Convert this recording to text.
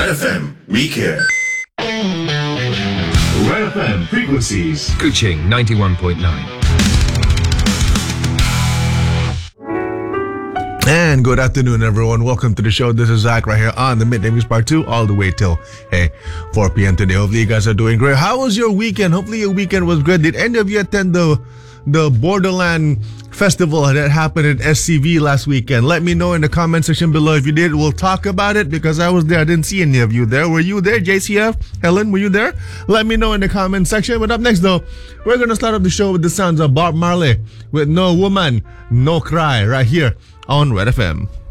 Red FM, we care. Red FM frequencies. Kuching 91.9. And good afternoon, everyone. Welcome to the show. This is Zach right here on the Midday News Part 2, all the way till 4 p.m. today. Hopefully you guys are doing great. How was your weekend? Hopefully your weekend was good. Did any of you attend the Borderland Festival that happened at SCV last weekend? Let me know in the comment section below if you did. We'll talk about it because I was there. I didn't see any of you there. Were you there, JCF? Helen, were you there? Let me know in the comment section. But up next, though, we're going to start off the show with the sounds of Bob Marley with No Woman, No Cry right here on Red FM.